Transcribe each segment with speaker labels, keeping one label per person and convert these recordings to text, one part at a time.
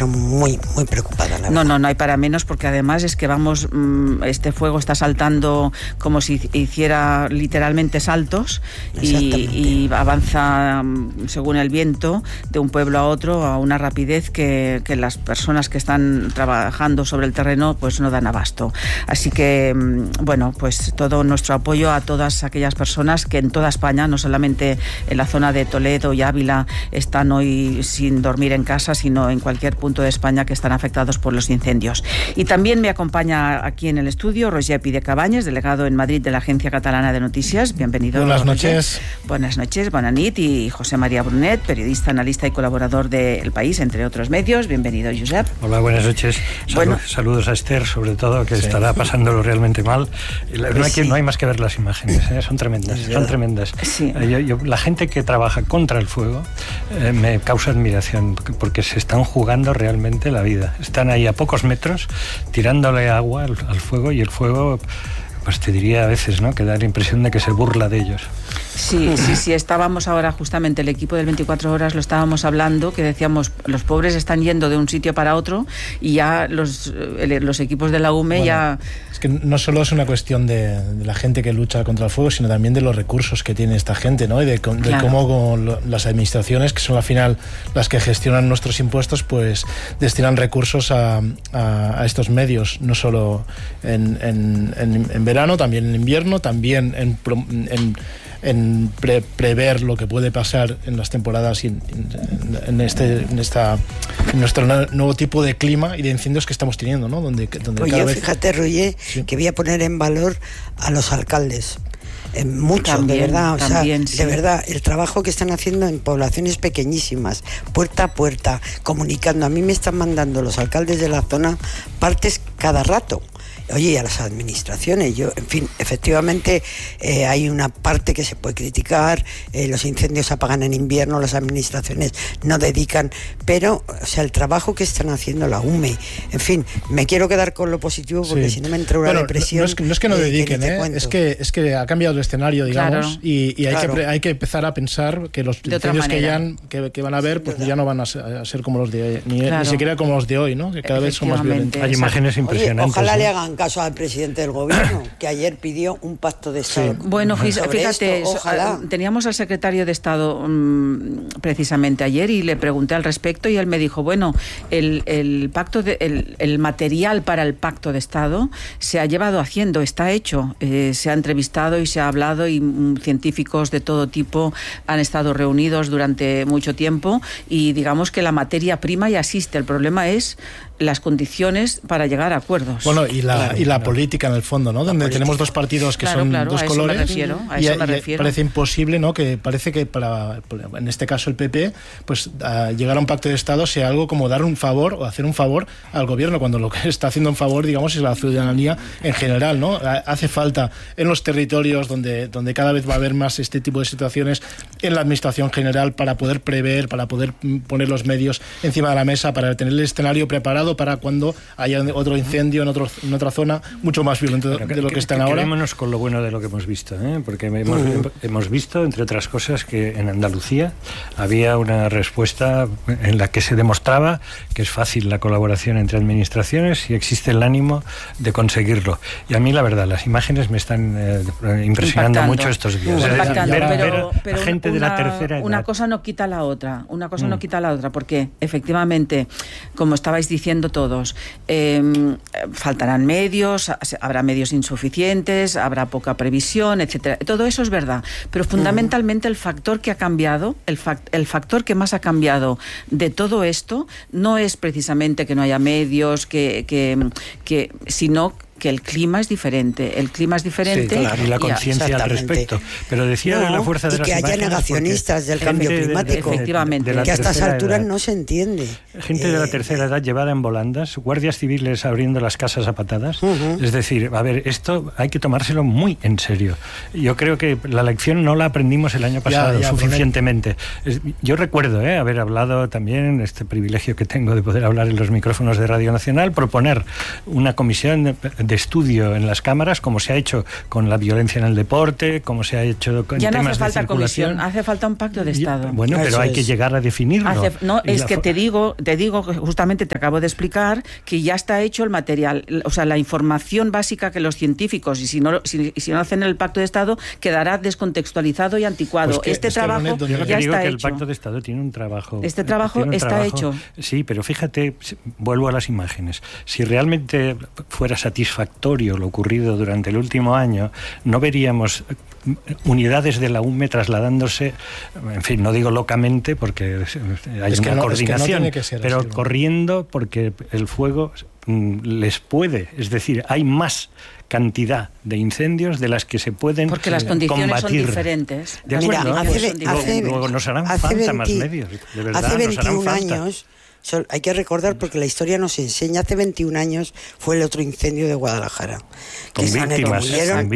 Speaker 1: pero muy, muy preocupada, la verdad.
Speaker 2: No hay para menos, porque además es que vamos, este fuego está saltando como si hiciera literalmente saltos y avanza según el viento de un pueblo a otro a una rapidez que las personas que están trabajando sobre el terreno pues no dan abasto. Así que, bueno, pues todo nuestro apoyo a todas aquellas personas que en toda España, no solamente en la zona de Toledo y Ávila, están hoy sin dormir en casa, sino en cualquier punto de España que están afectados por los incendios. Y también me acompaña aquí en el estudio Roger Pidecabañes, delegado en Madrid de la Agencia Catalana de Noticias. Bienvenido.
Speaker 3: Buenas noches.
Speaker 2: Buenas noches, bona nit. Y José María Brunet, periodista, analista y colaborador de El País, entre otros medios. Bienvenido, Josep.
Speaker 4: Hola, buenas noches. Saludos a Esther, sobre todo, que estará pasándolo realmente mal. No hay más que ver las imágenes, son tremendas, son tremendas.
Speaker 2: Sí.
Speaker 4: La gente que trabaja contra el fuego me causa admiración, porque se están jugando realmente la vida. Están ahí a pocos metros tirándole agua al fuego, y el fuego, pues te diría a veces, ¿no?, que da la impresión de que se burla de ellos.
Speaker 2: Sí, estábamos ahora justamente, el equipo del 24 horas lo estábamos hablando, que decíamos, los pobres están yendo de un sitio para otro y ya los equipos de la UME ya...
Speaker 3: Es que no solo es una cuestión de la gente que lucha contra el fuego, sino también de los recursos que tiene esta gente, ¿no? Y de cómo las administraciones, que son al final las que gestionan nuestros impuestos, pues destinan recursos a estos medios, no solo en verano, también en invierno, también en prever lo que puede pasar en las temporadas y en nuestro nuevo tipo de clima y de incendios que estamos teniendo, ¿no? Donde
Speaker 1: pues cada vez... Fíjate, Roger, que voy a poner en valor a los alcaldes. Mucho, también, de verdad, de verdad, el trabajo que están haciendo en poblaciones pequeñísimas, puerta a puerta, comunicando. A mí me están mandando los alcaldes de la zona partes cada rato. Oye, y a las administraciones, en fin, efectivamente hay una parte que se puede criticar, los incendios se apagan en invierno, las administraciones no dedican, pero, o sea, el trabajo que están haciendo la UME, en fin, me quiero quedar con lo positivo porque si no me entra una depresión.
Speaker 3: No es que no dediquen, es que ha cambiado el escenario, digamos, y hay que empezar a pensar que los incendios que van a haber, pues ya no van a ser como los de hoy, ni siquiera como los de hoy, ¿no? Que cada vez son más violentos.
Speaker 4: Hay imágenes impresionantes.
Speaker 1: Oye, ojalá le hagan caso al presidente del gobierno, que ayer pidió un pacto de Estado.
Speaker 2: Bueno, fíjate, teníamos al secretario de Estado precisamente ayer y le pregunté al respecto y él me dijo, bueno, el pacto el material para el pacto de Estado se ha llevado haciendo, está hecho, se ha entrevistado y se ha hablado y científicos de todo tipo han estado reunidos durante mucho tiempo y digamos que la materia prima ya existe, el problema es las condiciones para llegar a acuerdos.
Speaker 3: Bueno, y la política en el fondo, ¿no? Donde tenemos dos partidos que son dos colores.
Speaker 2: A eso me refiero.
Speaker 3: Parece imposible, ¿no? Que parece que en este caso el PP, pues llegar a un pacto de Estado sea algo como dar un favor o hacer un favor al gobierno, cuando lo que está haciendo un favor, digamos, es la ciudadanía en general, ¿no? Hace falta en los territorios donde cada vez va a haber más este tipo de situaciones, en la administración general, para poder prever, para poder poner los medios encima de la mesa, para tener el escenario preparado para cuando haya otro incendio en otra zona mucho más violento de lo que están ahora.
Speaker 4: Quedémonos con lo bueno de lo que hemos visto, porque hemos visto, entre otras cosas, que en Andalucía había una respuesta en la que se demostraba que es fácil la colaboración entre administraciones y existe el ánimo de conseguirlo. Y a mí, la verdad, las imágenes me están impresionando mucho estos días.
Speaker 2: Pero
Speaker 4: gente de la tercera edad.
Speaker 2: Una cosa no quita la otra, porque efectivamente, como estabais diciendo todos, faltarán medios, habrá medios insuficientes, habrá poca previsión, etcétera. Todo eso es verdad, pero fundamentalmente el factor que ha cambiado, el factor que más ha cambiado de todo esto no es precisamente que no haya medios, sino que el clima es diferente. El clima es diferente.
Speaker 4: Sí, claro, y la conciencia al respecto. Pero decía de la fuerza de las imágenes...
Speaker 1: Y que haya negacionistas del cambio climático.
Speaker 2: Efectivamente.
Speaker 1: Que a estas alturas no se entiende.
Speaker 4: Gente de la tercera edad llevada en volandas, guardias civiles abriendo las casas a patadas. Es decir, a ver, esto hay que tomárselo muy en serio. Yo creo que la lección no la aprendimos el año pasado suficientemente. Yo recuerdo haber hablado también, este privilegio que tengo de poder hablar en los micrófonos de Radio Nacional, proponer una comisión de estudio en las cámaras, como se ha hecho con la violencia en el deporte, como se ha hecho con
Speaker 2: ya no
Speaker 4: temas
Speaker 2: hace falta
Speaker 4: de circulación.
Speaker 2: comisión, hace falta un pacto de Estado.
Speaker 4: Bueno, pero hay que llegar a definirlo.
Speaker 2: Te digo, justamente te acabo de explicar que ya está hecho el material, o sea, la información básica que los científicos, y si no hacen el pacto de Estado, quedará descontextualizado y anticuado.
Speaker 4: Pues
Speaker 2: este trabajo ya está hecho.
Speaker 4: El pacto de Estado tiene un trabajo.
Speaker 2: Este trabajo está hecho.
Speaker 4: Sí, pero fíjate, vuelvo a las imágenes. Si realmente fuera satisfactorio lo ocurrido durante el último año, no veríamos unidades de la UME trasladándose, en fin, no digo locamente porque hay una coordinación, pero así, corriendo porque el fuego les puede, es decir, hay más cantidad de incendios de las que se pueden
Speaker 2: porque las condiciones
Speaker 4: combatir.
Speaker 2: Son diferentes.
Speaker 4: De acuerdo, luego nos harán falta más medios, de verdad.
Speaker 1: Hace 21 años, hay que recordar porque la historia nos enseña, hace 21 años fue el otro incendio de Guadalajara, que murieron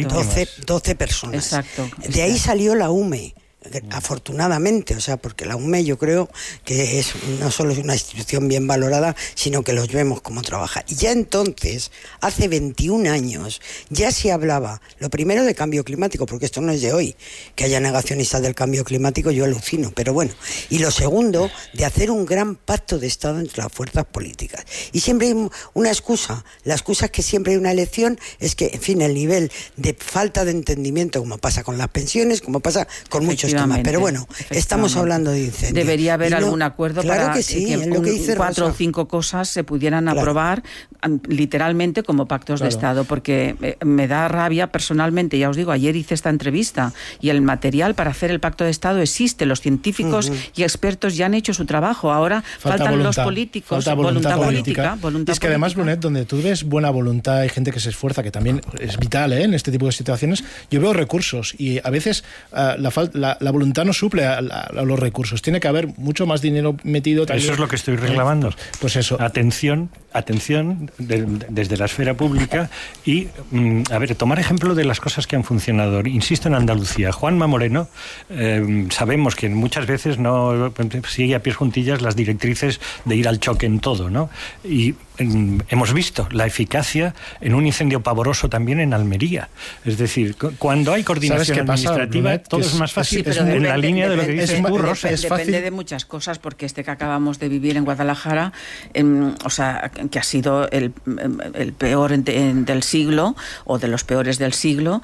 Speaker 1: 12 personas.
Speaker 2: Exacto.
Speaker 1: De ahí salió la UME. Afortunadamente, o sea, porque la UME yo creo que no solo es una institución bien valorada, sino que los vemos cómo trabaja. Y ya entonces, hace 21 años, ya se hablaba, lo primero de cambio climático, porque esto no es de hoy, que haya negacionistas del cambio climático, yo alucino, pero bueno. Y lo segundo, de hacer un gran pacto de Estado entre las fuerzas políticas. Y siempre hay una excusa, la excusa es que siempre hay una elección, es que, en fin, el nivel de falta de entendimiento, como pasa con las pensiones, como pasa con muchos temas, pero bueno, estamos hablando de incendios.
Speaker 2: Debería haber algún acuerdo para
Speaker 1: que, sí,
Speaker 2: que 4 o 5 cosas se pudieran aprobar literalmente como pactos de Estado, porque me da rabia personalmente, ya os digo, ayer hice esta entrevista y el material para hacer el pacto de Estado existe, los científicos y expertos ya han hecho su trabajo, ahora faltan voluntad, los políticos, voluntad política.
Speaker 3: Es que además, Brunet, donde tú ves buena voluntad, hay gente que se esfuerza, que también es vital en este tipo de situaciones, yo veo recursos y a veces la voluntad no suple a los recursos. Tiene que haber mucho más dinero metido. También.
Speaker 4: Eso es lo que estoy reclamando.
Speaker 3: Pues eso.
Speaker 4: Atención desde la esfera pública y, tomar ejemplo de las cosas que han funcionado. Insisto en Andalucía. Juanma Moreno, sabemos que muchas veces no sigue a pies juntillas las directrices de ir al choque en todo, ¿no? Y hemos visto la eficacia en un incendio pavoroso también en Almería. Es decir, cuando hay coordinación administrativa, todo es más fácil.
Speaker 2: Sí,
Speaker 4: en la línea de lo que dice Rosa.
Speaker 2: Depende de muchas cosas, porque que acabamos de vivir en Guadalajara, que ha sido el peor del siglo, o de los peores del siglo,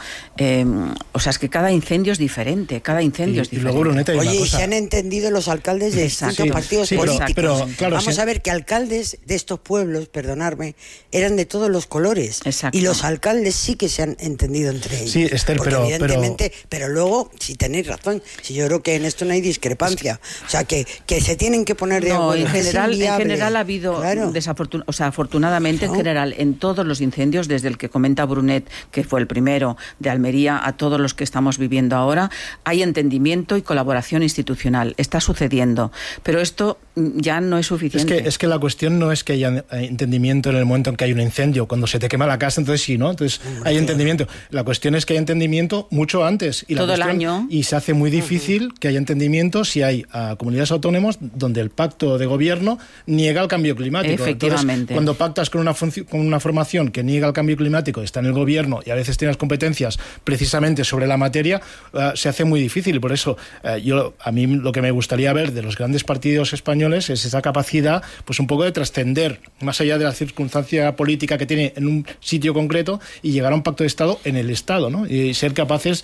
Speaker 2: es que cada incendio es diferente, Y
Speaker 1: luego, Bruneta, oye, y se han entendido los alcaldes de distintos partidos políticos.
Speaker 3: Pero, claro,
Speaker 1: vamos a ver que alcaldes de estos pueblos, perdonadme, eran de todos los colores.
Speaker 2: Exacto.
Speaker 1: Y los alcaldes sí que se han entendido entre ellos.
Speaker 3: Sí, Esther,
Speaker 1: evidentemente, pero luego, si tenéis razón, si yo creo que en esto no hay discrepancia. O sea, que se tienen que poner de acuerdo.
Speaker 2: En general ha habido, afortunadamente, en general, en todos los incendios, desde el que comenta Brunet, que fue el primero de Almería, a todos los que estamos viviendo ahora, hay entendimiento y colaboración institucional. Está sucediendo. Pero esto ya no es suficiente.
Speaker 3: Es que la cuestión no es que haya entendimiento en el momento en que hay un incendio. Cuando se te quema la casa, entonces sí, ¿no? Entonces hay entendimiento. La cuestión es que hay entendimiento mucho antes. Y
Speaker 2: todo el año.
Speaker 3: Y se hace muy difícil que haya entendimiento si hay comunidades autónomas donde el pacto de gobierno niega el cambio climático.
Speaker 2: Efectivamente.
Speaker 3: Entonces, cuando pactas con una formación que niega el cambio climático, está en el gobierno y a veces tienes competencias precisamente sobre la materia, se hace muy difícil. Y por eso a mí lo que me gustaría ver de los grandes partidos españoles es esa capacidad, pues un poco de trascender más allá de la circunstancia política que tiene en un sitio concreto y llegar a un pacto de Estado en el Estado, ¿no? Y ser capaces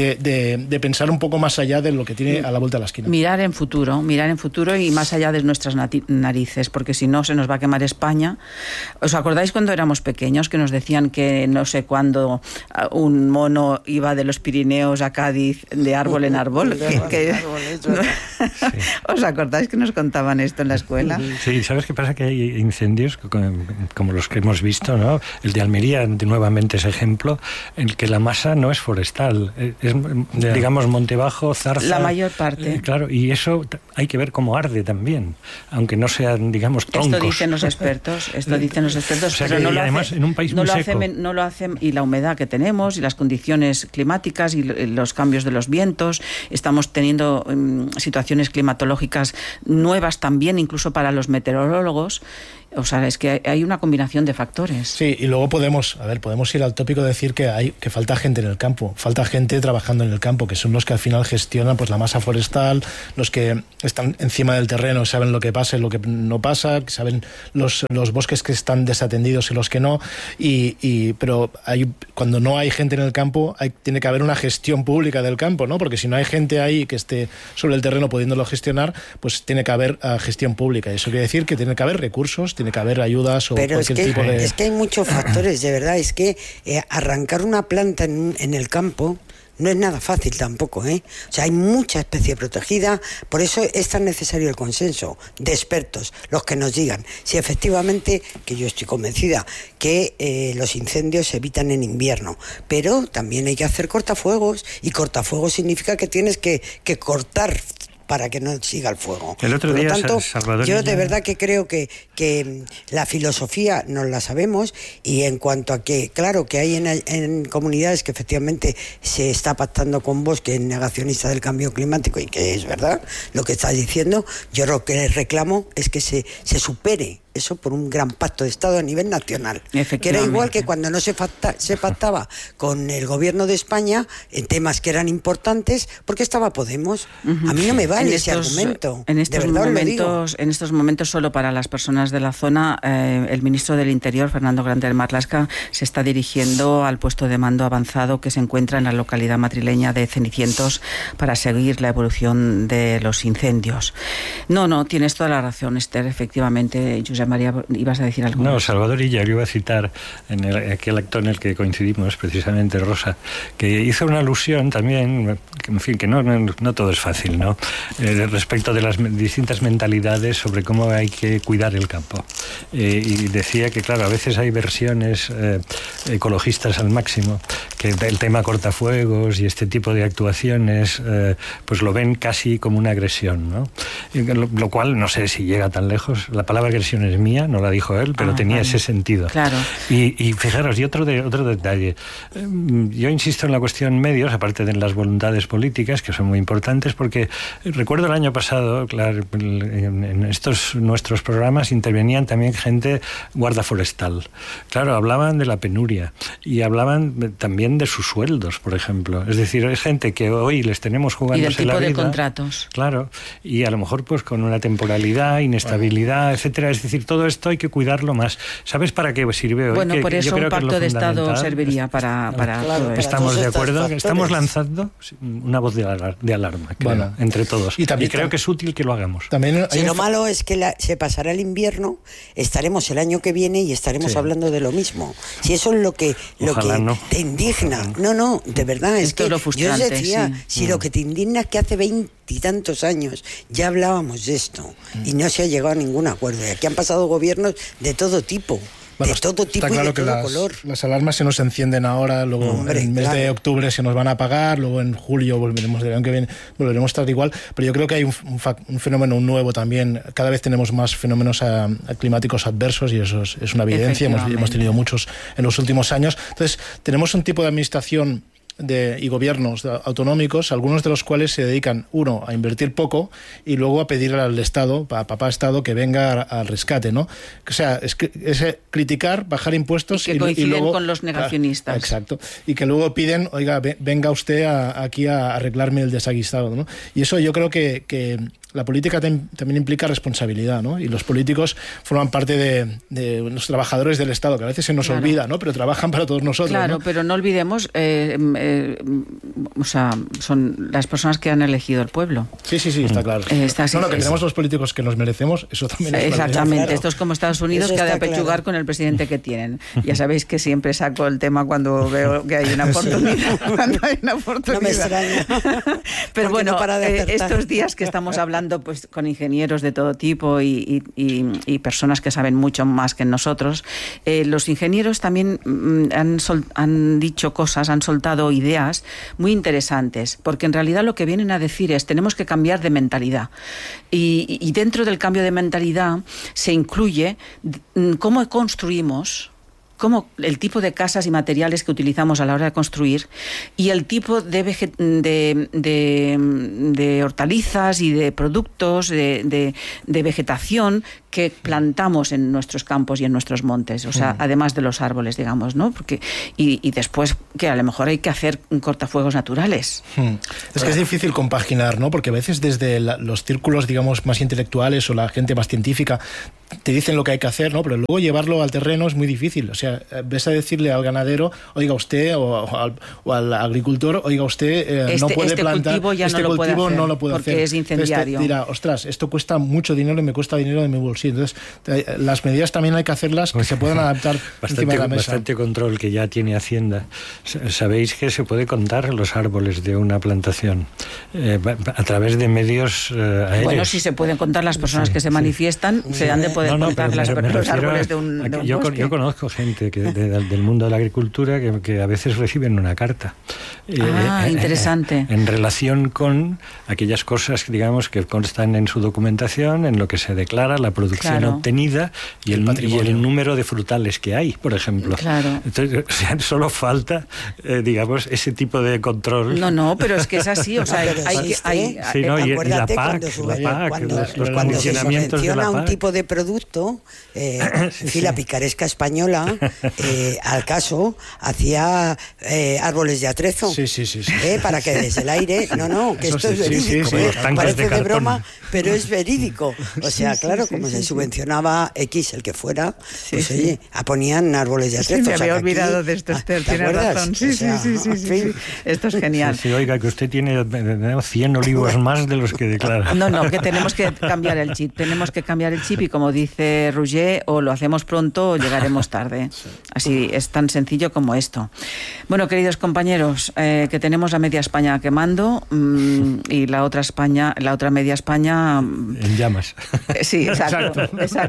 Speaker 3: de pensar un poco más allá de lo que tiene a la vuelta de la esquina.
Speaker 2: Mirar en futuro y más allá de nuestras narices, porque si no se nos va a quemar España. ¿Os acordáis cuando éramos pequeños que nos decían que no sé cuándo un mono iba de los Pirineos a Cádiz de árbol en árbol? ¿Os acordáis que nos contaban esto en la escuela?
Speaker 4: Sí, ¿sabes qué pasa? Que hay incendios como los que hemos visto, ¿no? El de Almería, nuevamente, es ejemplo, en el que la masa no es forestal, es, digamos, monte bajo, zarza.
Speaker 2: La mayor parte.
Speaker 4: Claro, y eso hay que ver cómo arde también, aunque no sean, digamos, troncos.
Speaker 2: Esto dicen los expertos,
Speaker 4: o sea,
Speaker 2: pero no lo
Speaker 4: además,
Speaker 2: hace,
Speaker 4: en un país muy seco.
Speaker 2: No lo hacen, y la humedad que tenemos, y las condiciones climáticas, y los cambios de los vientos, estamos teniendo situaciones climatológicas nuevas también, incluso para los meteorólogos, O sea, es que hay una combinación de factores.
Speaker 3: Sí, y luego podemos ir al tópico de decir que falta gente en el campo, falta gente trabajando en el campo, que son los que al final gestionan pues la masa forestal, los que están encima del terreno, saben lo que pasa y lo que no pasa, saben los bosques que están desatendidos y los que no, pero cuando no hay gente en el campo tiene que haber una gestión pública del campo, ¿no? Porque si no hay gente ahí que esté sobre el terreno pudiéndolo gestionar, pues tiene que haber gestión pública. Eso quiere decir que tiene que haber recursos, tiene que haber ayudas o cualquier tipo de...
Speaker 1: Es que hay muchos factores, de verdad. Es que arrancar una planta en el campo no es nada fácil tampoco, ¿eh? O sea, hay mucha especie protegida, por eso es tan necesario el consenso de expertos, los que nos digan si efectivamente, que yo estoy convencida, que los incendios se evitan en invierno, pero también hay que hacer cortafuegos, y cortafuegos significa que tienes que cortar para que no siga el fuego.
Speaker 4: El otro día,
Speaker 1: por lo tanto,
Speaker 4: Salvador,
Speaker 1: yo de verdad que creo que la filosofía nos la sabemos, y en cuanto a que, claro, que hay en comunidades que efectivamente se está pactando con vos, que es negacionista del cambio climático, y que es verdad lo que estás diciendo, yo lo que les reclamo es que se supere eso por un gran pacto de Estado a nivel nacional, que era igual que cuando no se pactaba con el gobierno de España en temas que eran importantes, porque estaba Podemos. A mí no me vale ese argumento.
Speaker 2: En estos momentos, solo para las personas de la zona, el ministro del Interior, Fernando Grande del Marlaska, se está dirigiendo al puesto de mando avanzado que se encuentra en la localidad madrileña de Cenicientos para seguir la evolución de los incendios. No, tienes toda la razón, Esther, efectivamente. Josep María, ¿ibas a decir algo?
Speaker 4: No, Salvador Illa, yo iba a citar en aquel acto en el que coincidimos, precisamente Rosa, que hizo una alusión también, en fin, que no todo es fácil, ¿no? Respecto de las distintas mentalidades sobre cómo hay que cuidar el campo. Y decía que, claro, a veces hay versiones ecologistas al máximo, que el tema cortafuegos y este tipo de actuaciones, pues lo ven casi como una agresión, ¿no? Lo cual no sé si llega tan lejos. La palabra agresión es mía, no la dijo él, pero tenía ese sentido.
Speaker 2: Claro.
Speaker 4: Y fijaros, y otro detalle. Yo insisto en la cuestión medios, aparte de las voluntades políticas, que son muy importantes, porque recuerdo el año pasado, claro, en estos nuestros programas intervenían también gente guarda forestal. Claro, hablaban de la penuria y hablaban también de sus sueldos, por ejemplo. Es decir, hay gente que hoy les tenemos jugándose la vida.
Speaker 2: Y del tipo de contratos.
Speaker 4: Claro, y a lo mejor pues con una temporalidad, inestabilidad, etcétera. Es decir, todo esto hay que cuidarlo más. ¿Sabes para qué sirve hoy?
Speaker 2: Bueno, por eso un pacto de Estado serviría para todo esto.
Speaker 4: Estamos de acuerdo, estamos lanzando una voz de alarma, creo, entre todos. Y creo que es útil que lo hagamos.
Speaker 1: Si lo malo es que se pasará el invierno, estaremos el año que viene y estaremos hablando de lo mismo. Si eso es lo que te indigna. No, de verdad, es que
Speaker 2: lo frustrante,
Speaker 1: yo decía, si lo que te indigna es que hace 20 y tantos años ya hablábamos de esto y no se ha llegado a ningún acuerdo. Y aquí han pasado gobiernos de todo tipo.
Speaker 3: Bueno,
Speaker 1: de todo tipo
Speaker 3: está claro
Speaker 1: y de todo color.
Speaker 3: Las alarmas se nos encienden ahora, luego en el mes de octubre se nos van a apagar, luego en julio volveremos a estar igual, pero yo creo que hay un fenómeno nuevo también. Cada vez tenemos más fenómenos climáticos adversos, y eso es una evidencia. Hemos tenido muchos en los últimos años. Entonces, tenemos un tipo de administración y gobiernos autonómicos, algunos de los cuales se dedican, uno, a invertir poco y luego a pedir al Estado, a papá Estado, que venga al rescate, ¿no? O sea, es criticar, bajar impuestos
Speaker 2: y coinciden
Speaker 3: luego
Speaker 2: con los negacionistas.
Speaker 3: Exacto. Y que luego piden, oiga, venga usted aquí a arreglarme el desaguisado, ¿no? Y eso yo creo que la política también implica responsabilidad, ¿no? Y los políticos forman parte de los trabajadores del Estado, que a veces se nos olvida, ¿no? Pero trabajan para todos nosotros.
Speaker 2: Claro,
Speaker 3: ¿no?
Speaker 2: Pero no olvidemos, o sea, son las personas que han elegido el pueblo.
Speaker 3: Sí, está claro. Que tenemos los políticos que nos merecemos, eso también es
Speaker 2: exactamente.
Speaker 3: Claro.
Speaker 2: Esto es como Estados Unidos, eso que ha de apechugar con el presidente que tienen. Ya sabéis que siempre saco el tema cuando veo que hay una oportunidad. Cuando hay una oportunidad.
Speaker 1: No me extraña.
Speaker 2: Pero bueno, estos días que estamos hablando pues con ingenieros de todo tipo y personas que saben mucho más que nosotros, los ingenieros también han dicho cosas, han soltado ideas muy interesantes, porque en realidad lo que vienen a decir es: tenemos que cambiar de mentalidad, y dentro del cambio de mentalidad se incluye cómo construimos cómo el tipo de casas y materiales que utilizamos a la hora de construir y el tipo de hortalizas y de productos, de vegetación que plantamos en nuestros campos y en nuestros montes, o sea, además de los árboles, digamos, ¿no? Porque y después que a lo mejor hay que hacer cortafuegos naturales.
Speaker 3: Es que es difícil compaginar, ¿no? Porque a veces desde los círculos, digamos, más intelectuales o la gente más científica te dicen lo que hay que hacer, ¿no? Pero luego llevarlo al terreno es muy difícil. O sea, ves a decirle al ganadero, oiga usted, o al agricultor, oiga usted, no puede plantar,
Speaker 2: cultivo ya
Speaker 3: este
Speaker 2: no
Speaker 3: cultivo no lo puede
Speaker 2: porque
Speaker 3: hacer.
Speaker 2: Es incendiario.
Speaker 3: Entonces dirá, ostras, esto cuesta mucho dinero y me cuesta dinero de mi bolsillo. Entonces, las medidas también hay que hacerlas que se puedan adaptar encima de la mesa.
Speaker 4: Bastante control que ya tiene Hacienda. Sabéis que se puede contar los árboles de una plantación a través de medios aéreos.
Speaker 2: Bueno, si se pueden contar las personas que se manifiestan, se han de poder contar los árboles de un bosque.
Speaker 4: Yo conozco gente del mundo de la agricultura que a veces reciben una carta.
Speaker 2: Interesante.
Speaker 4: En relación con aquellas cosas, digamos, que constan en su documentación, en lo que se declara, la producción obtenida y el número de frutales que hay, por ejemplo.
Speaker 2: Claro.
Speaker 4: Entonces, solo falta, digamos, ese tipo de control.
Speaker 2: No, pero es que es así, o sea,
Speaker 4: la PAC, los condicionamientos de la PAC.
Speaker 1: Cuando se subvenciona un tipo de producto, la picaresca española, al caso, hacía árboles de atrezo.
Speaker 3: Sí.
Speaker 1: Para que desde el aire, que esto es verídico. Parece de broma, pero es verídico. O sea, claro, como se subvencionaba X, el que fuera, pues oye, ponían árboles de atrezo.
Speaker 2: Me había olvidado de esto, Esther, tienes razón. Sí. Esto es genial.
Speaker 4: Sí, oiga, que usted tiene 100 olivos más de los que declara.
Speaker 2: No, que tenemos que cambiar el chip. Tenemos que cambiar el chip y, como dice Roger, o lo hacemos pronto o llegaremos tarde. Así es tan sencillo como esto. Bueno, queridos compañeros, que tenemos la media España quemando y la otra media España
Speaker 4: en llamas.
Speaker 2: Sí, exacto.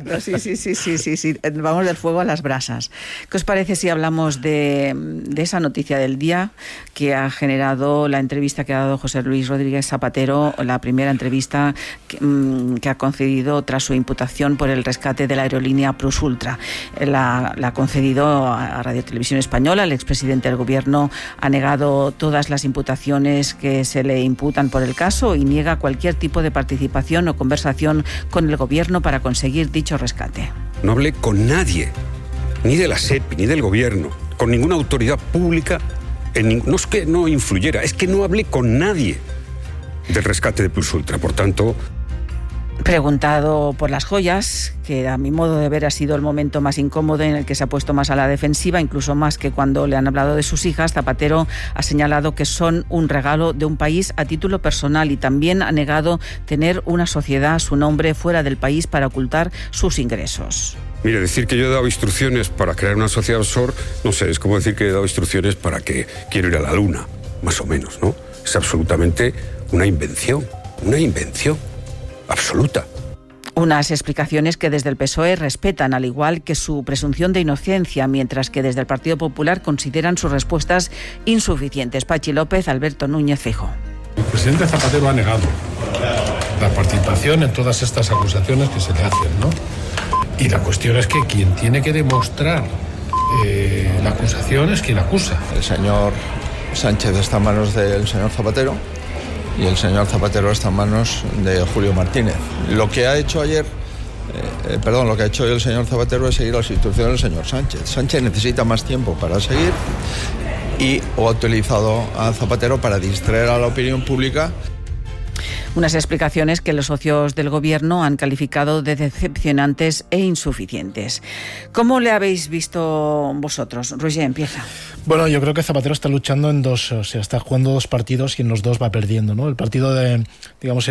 Speaker 2: Sí. Vamos del fuego a las brasas. ¿Qué os parece si hablamos de esa noticia del día que ha generado la entrevista que ha dado José Luis Rodríguez Zapatero, la primera entrevista que ha concedido tras su imputación por el rescate de la aerolínea Plus Ultra? La ha concedido a Radio Televisión Española. El expresidente del Gobierno ha negado todas las imputaciones que se le imputan por el caso y niega cualquier tipo de participación o conversación con el Gobierno para conseguir dicho rescate.
Speaker 5: No hablé con nadie, ni de la SEPI, ni del Gobierno, con ninguna autoridad pública. No es que no influyera, es que no hablé con nadie del rescate de Plus Ultra. Por tanto...
Speaker 2: Preguntado por las joyas, que a mi modo de ver ha sido el momento más incómodo en el que se ha puesto más a la defensiva, incluso más que cuando le han hablado de sus hijas, Zapatero ha señalado que son un regalo de un país a título personal y también ha negado tener una sociedad a su nombre fuera del país para ocultar sus ingresos.
Speaker 5: Mire, decir que yo he dado instrucciones para crear una sociedad offshore, no sé, es como decir que he dado instrucciones para que quiero ir a la Luna, más o menos, ¿no? Es absolutamente una invención absoluta.
Speaker 2: Unas explicaciones que desde el PSOE respetan, al igual que su presunción de inocencia, mientras que desde el Partido Popular consideran sus respuestas insuficientes. Pachi López, Alberto Núñez Feijóo.
Speaker 6: El presidente Zapatero ha negado la participación en todas estas acusaciones que se le hacen, ¿no? Y la cuestión es que quien tiene que demostrar la acusación es quien acusa.
Speaker 7: El señor Sánchez está en manos del señor Zapatero y el señor Zapatero está en manos de Julio Martínez. Lo que ha hecho hoy el señor Zapatero es seguir las instrucciones del señor Sánchez. Sánchez necesita más tiempo para seguir o ha utilizado a Zapatero para distraer a la opinión pública.
Speaker 2: Unas explicaciones que los socios del Gobierno han calificado de decepcionantes e insuficientes. ¿Cómo le habéis visto vosotros? Roger, empieza.
Speaker 3: Bueno, yo creo que Zapatero está luchando en dos, o sea, está jugando dos partidos y en los dos va perdiendo, ¿no? El partido de, digamos,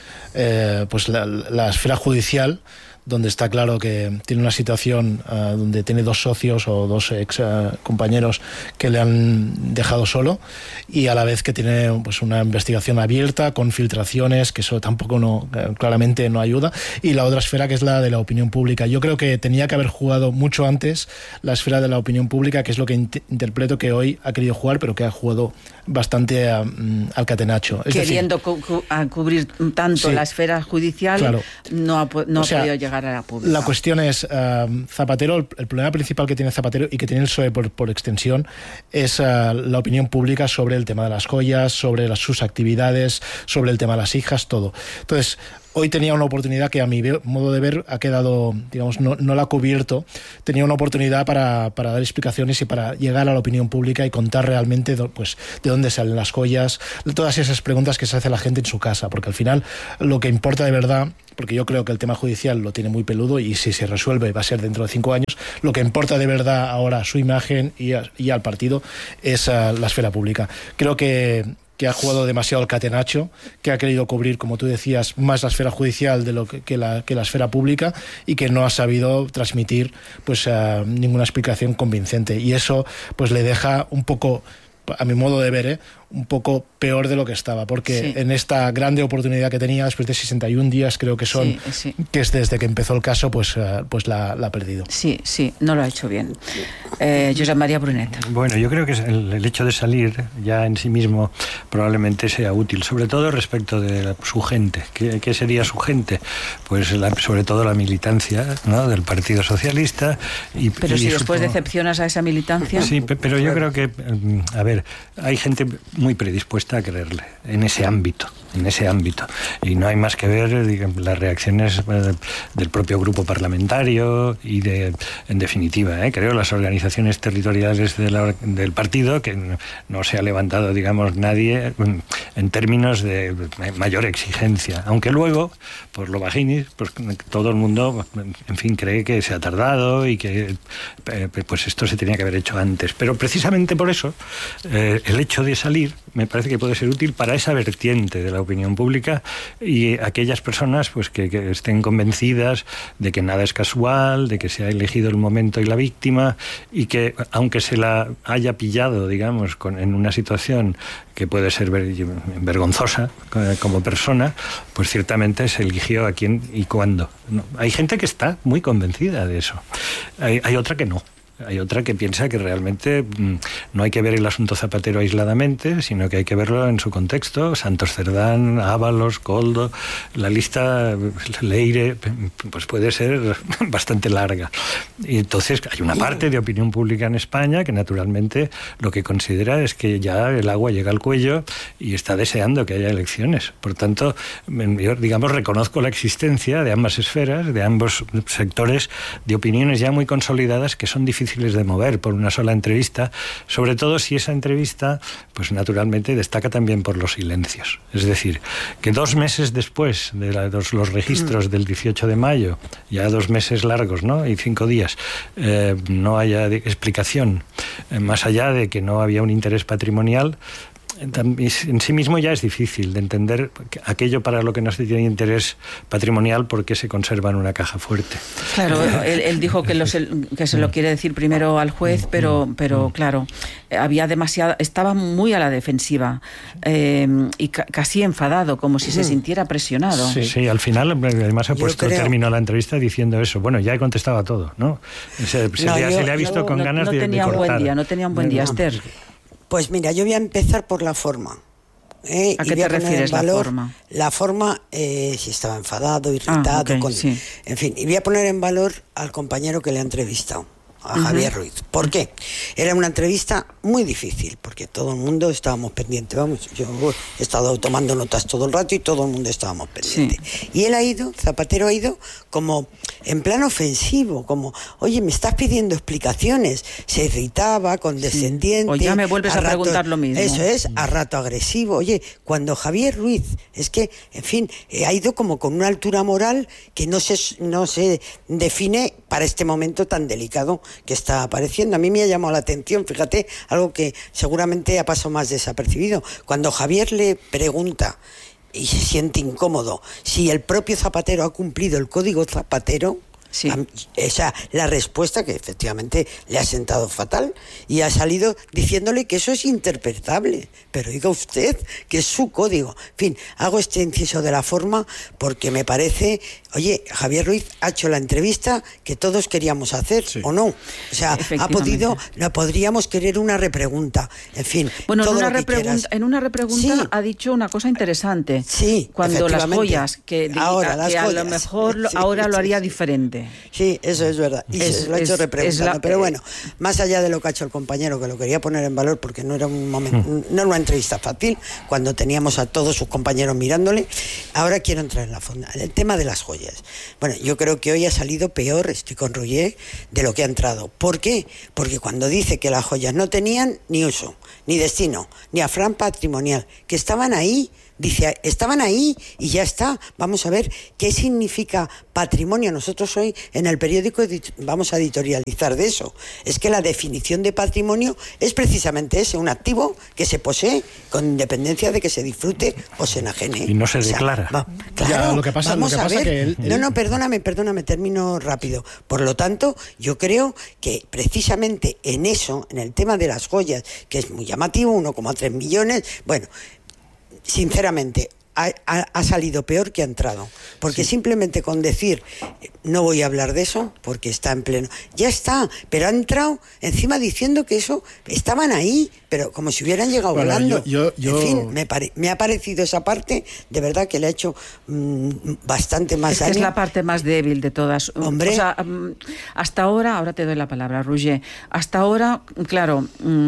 Speaker 3: la esfera judicial, donde está claro que tiene una situación donde tiene dos socios o dos ex compañeros que le han dejado solo, y a la vez que tiene pues una investigación abierta con filtraciones, que eso tampoco claramente no ayuda, y la otra esfera que es la de la opinión pública. Yo creo que tenía que haber jugado mucho antes la esfera de la opinión pública, que es lo que interpreto que hoy ha querido jugar, pero que ha jugado bastante al catenacho. Es
Speaker 2: queriendo
Speaker 3: decir,
Speaker 2: cubrir tanto la esfera judicial, claro, no ha podido llegar a la pública.
Speaker 3: La cuestión es, Zapatero, el problema principal que tiene Zapatero y que tiene el PSOE por extensión es la opinión pública sobre el tema de las joyas, sobre sus actividades, sobre el tema de las hijas, todo. Entonces, hoy tenía una oportunidad que a mi modo de ver ha quedado, digamos, no la ha cubierto. Tenía una oportunidad para dar explicaciones y para llegar a la opinión pública y contar realmente pues, de dónde salen las joyas, todas esas preguntas que se hace la gente en su casa, porque al final lo que importa de verdad, porque yo creo que el tema judicial lo tiene muy peludo y si se resuelve va a ser dentro de 5 años, lo que importa de verdad ahora a su imagen y al partido es la esfera pública. Creo que ha jugado demasiado el catenacho, que ha querido cubrir, como tú decías, más la esfera judicial de lo que la esfera pública y que no ha sabido transmitir pues ninguna explicación convincente. Y eso pues le deja un poco, a mi modo de ver, un poco peor de lo que estaba, porque en esta grande oportunidad que tenía, después de 61 días creo que son, que es desde que empezó el caso, pues la ha perdido.
Speaker 2: Sí, no lo ha hecho bien. Josep María Brunet.
Speaker 4: Bueno, yo creo que el hecho de salir ya en sí mismo probablemente sea útil, sobre todo respecto de su gente. ¿Qué sería su gente? Pues sobre todo la militancia, ¿no?, del Partido Socialista.
Speaker 2: Pero si después decepcionas a esa militancia...
Speaker 4: Sí, pero yo creo que, a ver, hay gente muy predispuesta a creerle en ese ámbito. Y no hay más que ver, digamos, las reacciones del propio grupo parlamentario y en definitiva, creo, las organizaciones territoriales del partido, que no se ha levantado, digamos, nadie en términos de mayor exigencia. Aunque luego, por lo bajinis, pues todo el mundo, en fin, cree que se ha tardado y que pues esto se tenía que haber hecho antes. Pero precisamente por eso, el hecho de salir me parece que puede ser útil para esa vertiente de la opinión pública y aquellas personas pues que estén convencidas de que nada es casual, de que se ha elegido el momento y la víctima, y que aunque se la haya pillado, digamos, en una situación que puede ser vergonzosa como persona, pues ciertamente se eligió a quién y cuándo. No, hay gente que está muy convencida de eso. Hay otra que no. Hay otra que piensa que realmente no hay que ver el asunto Zapatero aisladamente, sino que hay que verlo en su contexto. Santos Cerdán, Ábalos, Koldo, la lista Leire, pues puede ser bastante larga. Y entonces hay una parte de opinión pública en España que naturalmente lo que considera es que ya el agua llega al cuello y está deseando que haya elecciones. Por tanto, yo, digamos, reconozco la existencia de ambas esferas, de ambos sectores, de opiniones ya muy consolidadas que son difíciles de mover por una sola entrevista, sobre todo si esa entrevista, pues naturalmente destaca también por los silencios. Es decir, que 2 meses después de los registros del 18 de mayo, ya 2 meses largos, ¿no?, y 5 días, no haya explicación, más allá de que no había un interés patrimonial, en sí mismo ya es difícil de entender aquello para lo que no se tiene interés patrimonial, porque se conserva en una caja fuerte.
Speaker 2: Claro, él dijo que se lo quiere decir primero al juez, pero claro, estaba muy a la defensiva y casi enfadado, como si se sintiera presionado.
Speaker 4: Sí, al final además terminó la entrevista diciendo eso. Bueno, ya he contestado a todo, ¿no? Se le ha visto con ganas de cortar.
Speaker 2: No tenía un buen día, Esther.
Speaker 1: Pues mira, yo voy a empezar por la forma.
Speaker 2: ¿A qué te refieres, la forma?
Speaker 1: La forma, si estaba enfadado, irritado, en fin. Y voy a poner en valor al compañero que le ha entrevistado, a Javier Ruiz. ¿Por qué? Era una entrevista muy difícil, porque todo el mundo estábamos pendientes. Vamos, yo he estado tomando notas todo el rato y todo el mundo estábamos pendientes. Sí. Y Zapatero ha ido como en plan ofensivo, como, oye, me estás pidiendo explicaciones. Se irritaba, condescendiente.
Speaker 2: O ya me vuelves a preguntar lo mismo.
Speaker 1: Eso es, a rato agresivo. Oye, cuando Javier Ruiz, es que, en fin, ha ido como con una altura moral que no se define para este momento tan delicado que está apareciendo. A mí me ha llamado la atención, fíjate, algo que seguramente ha pasado más desapercibido. Cuando Javier le pregunta y se siente incómodo si el propio Zapatero ha cumplido el código Zapatero, Sí. Esa, la respuesta que efectivamente le ha sentado fatal y ha salido diciéndole que eso es interpretable. Pero diga usted que es su código. En fin, hago este inciso de la forma porque me parece, oye, Javier Ruiz ha hecho la entrevista que todos queríamos hacer, sí. ¿O no? O sea, podríamos querer una repregunta. En fin,
Speaker 2: bueno,
Speaker 1: todo
Speaker 2: en una repregunta sí. Ha dicho una cosa interesante.
Speaker 1: Sí,
Speaker 2: cuando las joyas, que a lo mejor sí, ahora lo haría diferente.
Speaker 1: Sí, eso es verdad. Y se lo ha hecho repreguntando. Pero bueno, más allá de lo que ha hecho el compañero, que lo quería poner en valor porque no era un momento, no era una entrevista fácil, cuando teníamos a todos sus compañeros mirándole, ahora quiero entrar en la fonda. El tema de las joyas. Bueno, yo creo que hoy ha salido peor, estoy con Roger, de lo que ha entrado. ¿Por qué? Porque cuando dice que las joyas no tenían ni uso, ni destino, ni afán patrimonial, que estaban ahí, dice, estaban ahí y ya está. Vamos a ver qué significa patrimonio. Nosotros hoy en el periódico vamos a editorializar de eso. Es que la definición de patrimonio es precisamente ese, un activo que se posee con independencia de que se disfrute o se enajene.
Speaker 4: Y no se declara.
Speaker 1: Claro,
Speaker 3: ya, lo que pasa que
Speaker 1: No, perdóname, termino rápido. Por lo tanto, yo creo que precisamente en eso, en el tema de las joyas, que es muy llamativo, 1,3 millones, bueno, sinceramente, ha salido peor que ha entrado. Porque sí. Simplemente con decir, no voy a hablar de eso, porque está en pleno. Ya está, pero ha entrado encima diciendo que eso, estaban ahí, pero como si hubieran llegado volando. En fin, me ha parecido esa parte, de verdad que le ha hecho bastante más daño.
Speaker 2: Es la parte más débil de todas.
Speaker 1: Hombre.
Speaker 2: O sea, hasta ahora te doy la palabra, Roger. Hasta ahora, claro...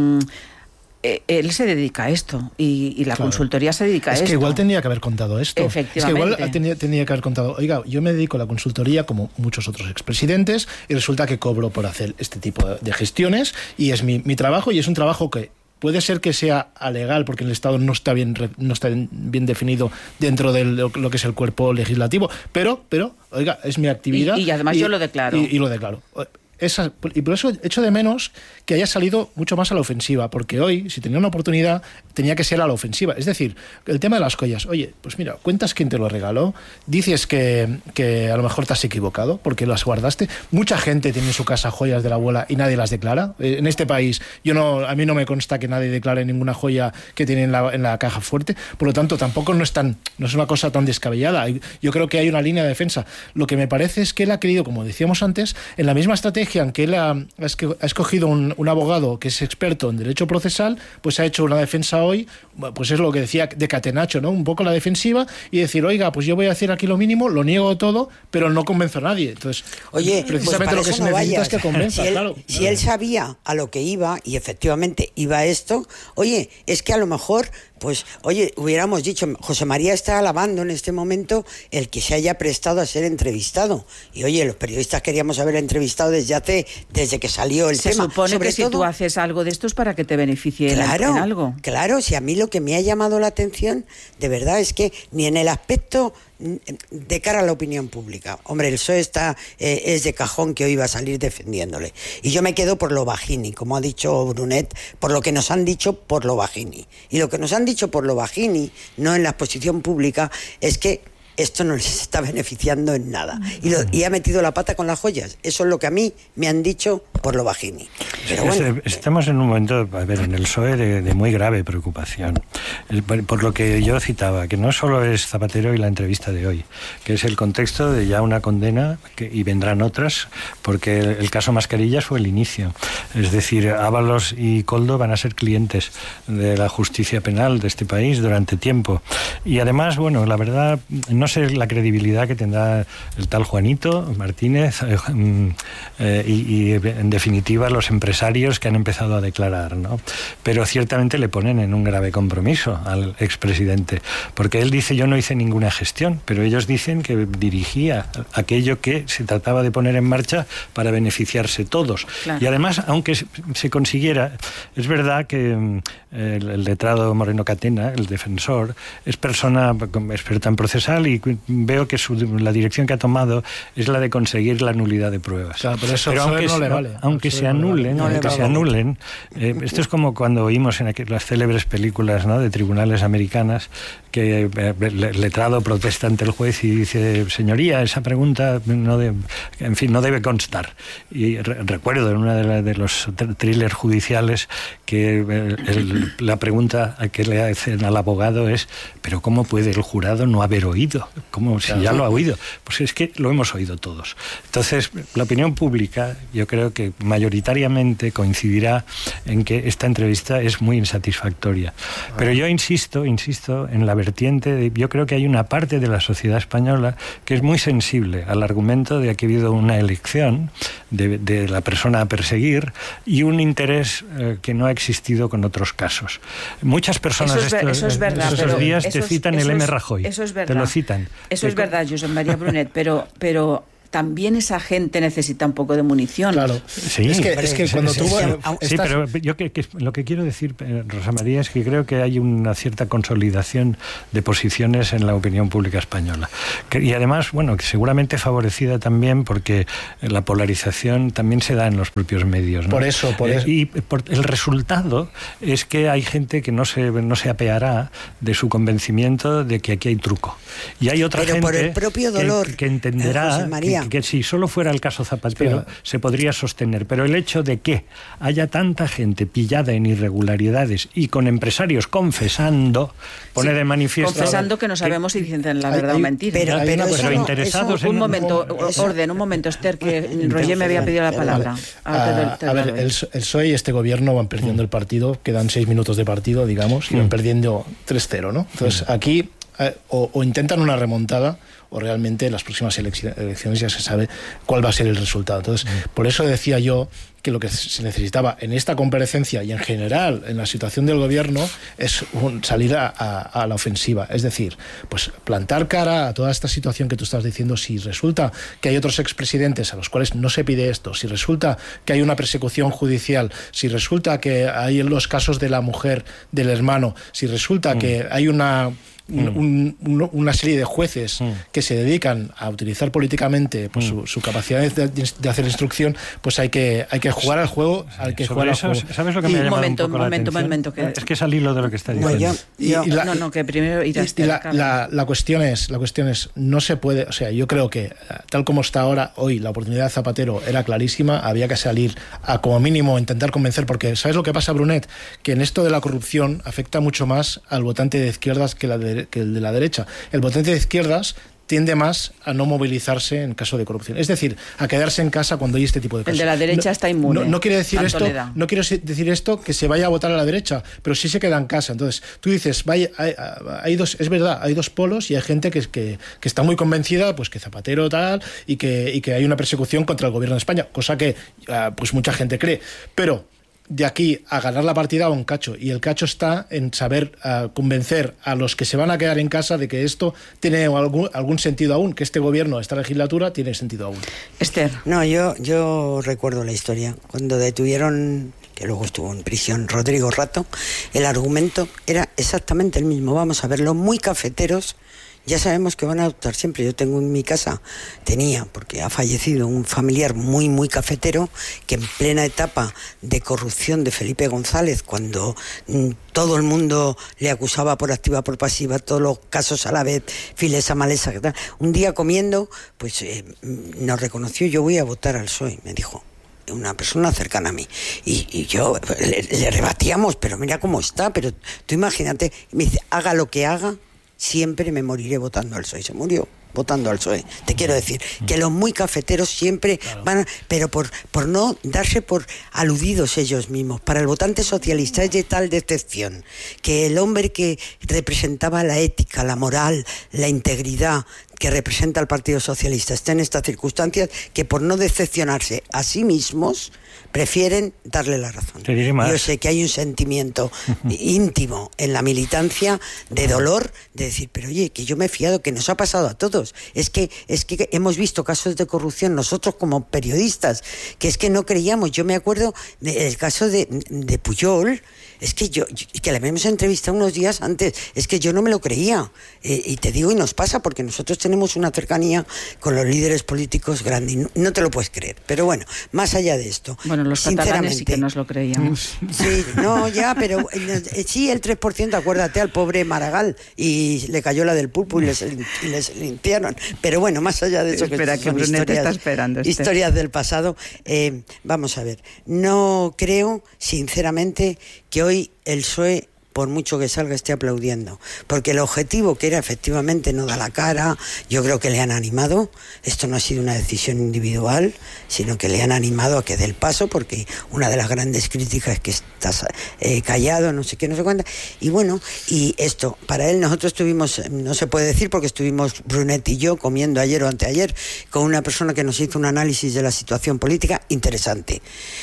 Speaker 2: él se dedica a esto y la consultoría se dedica a esto.
Speaker 3: Es que igual tenía que haber contado esto.
Speaker 2: Efectivamente.
Speaker 3: Es que igual tenía que haber contado, oiga, yo me dedico a la consultoría como muchos otros expresidentes y resulta que cobro por hacer este tipo de gestiones y es mi trabajo y es un trabajo que puede ser que sea alegal porque el Estado no está bien definido dentro de lo que es el cuerpo legislativo, pero oiga, es mi actividad.
Speaker 2: Y además yo lo declaro.
Speaker 3: Y lo declaro. Y por eso echo de menos que haya salido mucho más a la ofensiva, porque hoy, si tenía una oportunidad, tenía que ser a la ofensiva. Es decir, el tema de las joyas, oye, pues mira, cuentas quién te lo regaló, dices que a lo mejor te has equivocado porque las guardaste. Mucha gente tiene en su casa joyas de la abuela y nadie las declara. En este país, a mí no me consta que nadie declare ninguna joya que tiene en la caja fuerte, por lo tanto, tampoco no es una cosa tan descabellada. Yo creo que hay una línea de defensa. Lo que me parece es que él ha querido, como decíamos antes, en la misma estrategia en que él ha escogido un abogado que es experto en derecho procesal, pues ha hecho una defensa hoy, pues es lo que decía de catenacho, ¿no? Un poco la defensiva y decir, oiga, pues yo voy a hacer aquí lo mínimo, lo niego todo, pero no convenzo a nadie. Entonces,
Speaker 1: oye,
Speaker 3: precisamente
Speaker 1: pues
Speaker 3: lo que se necesita es que convenza, claro.
Speaker 1: Si él sabía a lo que iba, y efectivamente iba a esto, oye, es que a lo mejor... Pues, oye, hubiéramos dicho, José María está alabando en este momento el que se haya prestado a ser entrevistado. Y, oye, los periodistas queríamos haber entrevistado desde que salió el tema.
Speaker 2: Se supone que si tú haces algo de esto es para que te beneficie en algo.
Speaker 1: Claro, si a mí lo que me ha llamado la atención, de verdad, es que ni en el aspecto de cara a la opinión pública. Hombre, el PSOE es de cajón que hoy va a salir defendiéndole. Y yo me quedo por lo Bajini, como ha dicho Brunet, por lo que nos han dicho por lo Bajini. Y lo que nos han dicho por lo Bajini, no en la exposición pública, es que esto no les está beneficiando en nada. Y ha metido la pata con las joyas. Eso es lo que a mí me han dicho por lo Bajini. Pero bueno.
Speaker 4: Estamos en un momento, en el PSOE de muy grave preocupación. Por lo que yo citaba, que no solo es Zapatero y la entrevista de hoy, que es el contexto de ya una condena, y vendrán otras, porque el caso Mascarillas fue el inicio. Es decir, Ábalos y Koldo van a ser clientes de la justicia penal de este país durante tiempo. Y además, bueno, la verdad... No sé la credibilidad que tendrá el tal Juanito Martínez y en definitiva los empresarios que han empezado a declarar, ¿no? Pero ciertamente le ponen en un grave compromiso al expresidente, porque él dice, yo no hice ninguna gestión, pero ellos dicen que dirigía aquello que se trataba de poner en marcha para beneficiarse todos. Claro. Y además, aunque se consiguiera, es verdad que el letrado Moreno Catena, el defensor, es persona experta en procesal y veo que la dirección que ha tomado es la de conseguir la nulidad de pruebas.
Speaker 3: Claro, pero eso
Speaker 4: aunque,
Speaker 3: no le vale.
Speaker 4: Aunque se anulen que se anulen. Esto es como cuando oímos en las célebres películas, ¿no?, de tribunales americanas, que el letrado protesta ante el juez y dice: señoría, esa pregunta no debe constar. Y recuerdo en uno de los thrillers judiciales que la pregunta que le hacen al abogado es: ¿pero cómo puede el jurado no haber oído? ¿Cómo si ya lo ha oído? Pues es que lo hemos oído todos. Entonces, la opinión pública, yo creo que mayoritariamente coincidirá en que esta entrevista es muy insatisfactoria. Pero yo insisto en la vertiente yo creo que hay una parte de la sociedad española que es muy sensible al argumento de que ha habido una elección de la persona a perseguir y un interés que no ha existido con otros casos. Muchas personas estos días te citan el M. Rajoy.
Speaker 2: Eso es verdad.
Speaker 4: Te lo citan.
Speaker 2: Eso es verdad, Josep María Brunet, pero también esa gente necesita un poco de munición.
Speaker 3: Claro.
Speaker 4: Sí,
Speaker 3: es que cuando tú...
Speaker 4: Sí, pero yo lo que quiero decir, Rosa María, es que creo que hay una cierta consolidación de posiciones en la opinión pública española. Y además, bueno, seguramente favorecida también porque la polarización también se da en los propios medios, ¿no?
Speaker 3: Por eso.
Speaker 4: Y el resultado es que hay gente que no se apeará de su convencimiento de que aquí hay truco. Y hay otra gente
Speaker 1: por el propio dolor,
Speaker 4: que entenderá que si solo fuera el caso Zapatero se podría sostener, pero el hecho de que haya tanta gente pillada en irregularidades y con empresarios confesando pone de manifiesto...
Speaker 2: Confesando que no sabemos si dicen la verdad o mentira.
Speaker 4: Pero interesados en...
Speaker 2: Un momento, Esther, que Roger me había pedido la palabra.
Speaker 3: A ver, el PSOE y este gobierno van perdiendo el partido, quedan 6 minutos de partido, digamos, y van perdiendo 3-0, ¿no? Entonces, aquí o intentan una remontada o realmente en las próximas elecciones ya se sabe cuál va a ser el resultado. Entonces, por eso decía yo que lo que se necesitaba en esta comparecencia y en general en la situación del gobierno es salir a la ofensiva. Es decir, pues plantar cara a toda esta situación que tú estás diciendo. Si resulta que hay otros expresidentes a los cuales no se pide esto, si resulta que hay una persecución judicial, si resulta que hay los casos de la mujer, del hermano, si resulta que hay una serie de jueces que se dedican a utilizar políticamente pues, su capacidad de hacer instrucción, pues hay que jugar al juego, hay que jugar al juego.
Speaker 4: ¿Sabes lo que me ha llamado un poco la atención? Es que es al hilo de lo que está diciendo.
Speaker 2: Que primero irás
Speaker 3: la cuestión es, no se puede, o sea, yo creo que tal como está ahora, hoy, la oportunidad de Zapatero era clarísima, había que salir a como mínimo intentar convencer, porque ¿sabes lo que pasa, Brunet? Que en esto de la corrupción afecta mucho más al votante de izquierdas que el de la derecha. El votante de izquierdas tiende más a no movilizarse en caso de corrupción. Es decir, a quedarse en casa cuando hay este tipo de casos.
Speaker 2: El de la derecha está inmune.
Speaker 3: No quiere decir esto, no quiero decir esto que se vaya a votar a la derecha, pero sí se queda en casa. Entonces, tú dices, vaya, hay dos, es verdad, hay dos polos y hay gente que está muy convencida, pues que Zapatero tal, y que hay una persecución contra el gobierno de España, cosa que pues mucha gente cree. Pero de aquí a ganar la partida va un cacho, y el cacho está en saber convencer a los que se van a quedar en casa de que esto tiene algún sentido aún, que este gobierno, esta legislatura tiene sentido aún.
Speaker 2: Esther.
Speaker 1: No, yo recuerdo la historia. Cuando detuvieron, que luego estuvo en prisión, Rodrigo Rato, el argumento era exactamente el mismo. Vamos a ver, los muy cafeteros ya sabemos que van a adoptar siempre. Yo tengo en mi casa, porque ha fallecido un familiar muy, muy cafetero, que en plena etapa de corrupción de Felipe González, cuando todo el mundo le acusaba por activa, por pasiva, todos los casos a la vez, Filesa, Malesa, un día comiendo, pues nos reconoció: yo voy a votar al PSOE, me dijo una persona cercana a mí, y yo le rebatíamos, pero mira cómo está, pero tú imagínate, me dice: haga lo que haga, siempre me moriré votando al PSOE. Se murió votando al PSOE. Te quiero decir que los muy cafeteros siempre van, pero por no darse por aludidos ellos mismos. Para el votante socialista es de tal decepción que el hombre que representaba la ética, la moral, la integridad que representa al Partido Socialista está en estas circunstancias, que por no decepcionarse a sí mismos prefieren darle la razón. Yo sé que hay un sentimiento íntimo en la militancia de dolor, de decir, pero oye, que yo me he fiado, que nos ha pasado a todos. Es que hemos visto casos de corrupción nosotros como periodistas, que es que no creíamos. Yo me acuerdo del caso de Pujol. Es que que la habíamos entrevistado unos días antes, es que yo no me lo creía. Y te digo, y nos pasa porque nosotros tenemos una cercanía con los líderes políticos grande, no te lo puedes creer. Pero bueno, más allá de esto,
Speaker 2: bueno, los catalanes sí que nos lo creíamos.
Speaker 1: Sí, no, ya, pero sí, el 3%, acuérdate al pobre Maragall, y le cayó la del pulpo y les limpiaron. Pero bueno, más allá de eso,
Speaker 2: espera, que Brunet está esperando.
Speaker 1: Historias del pasado. Vamos a ver, no creo, sinceramente, que hoy el PSOE, por mucho que salga, esté aplaudiendo, porque el objetivo, que era efectivamente no da la cara, yo creo que le han animado. Esto no ha sido una decisión individual, sino que le han animado a que dé el paso, porque una de las grandes críticas es que estás callado, no sé qué, no sé cuánto. Y bueno, y esto, para él, nosotros estuvimos, no se puede decir porque estuvimos Brunet y yo comiendo ayer o anteayer con una persona que nos hizo un análisis de la situación política interesante.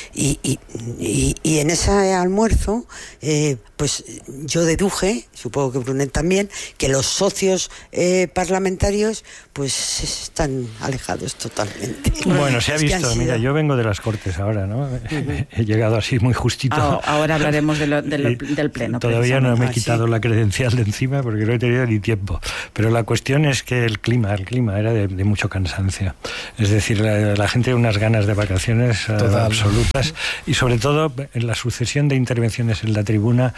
Speaker 1: Y en ese almuerzo, pues yo deduje, supongo que Brunet también, que los socios parlamentarios pues están alejados totalmente.
Speaker 4: Bueno, se ha visto, mira, yo vengo de las Cortes ahora, ¿no? He llegado así muy justito.
Speaker 2: Ahora hablaremos del Pleno.
Speaker 4: Todavía no me he quitado la credencial de encima porque no he tenido ni tiempo. Pero la cuestión es que el clima era de mucho cansancio. Es decir, la gente tiene unas ganas de vacaciones absolutas, y sobre todo en la sucesión de intervenciones en la tribuna